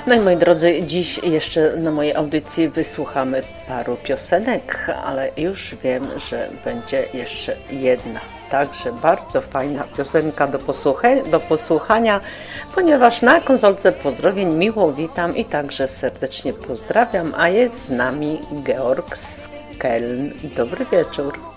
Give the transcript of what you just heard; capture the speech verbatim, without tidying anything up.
No i moi drodzy, dziś jeszcze na mojej audycji wysłuchamy paru piosenek, ale już wiem, że będzie jeszcze jedna. Także bardzo fajna piosenka do, posłucha- do posłuchania, ponieważ na konsolce pozdrowień miło witam i także serdecznie pozdrawiam, a jest z nami Georg z Keln. Dobry wieczór.